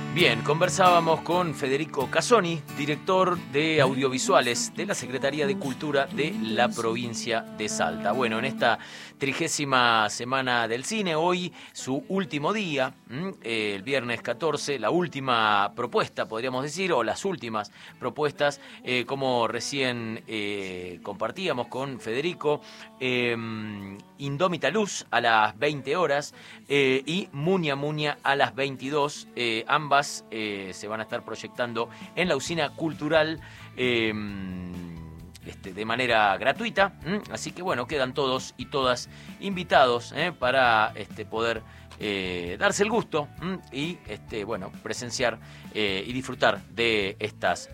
Bien, conversábamos con Federico Casoni, director de audiovisuales de la Secretaría de Cultura de la provincia de Salta. Bueno, en esta 30ª semana del cine, hoy su último día, el viernes 14, la última propuesta, podríamos decir, o las últimas propuestas, como recién compartíamos con Federico, Indómita Luz a las 20 horas y Muña Muña a las 22, ambas se van a estar proyectando en la usina cultural de manera gratuita, así que bueno, quedan todos y todas invitados para poder darse el gusto y bueno, presenciar y disfrutar de estas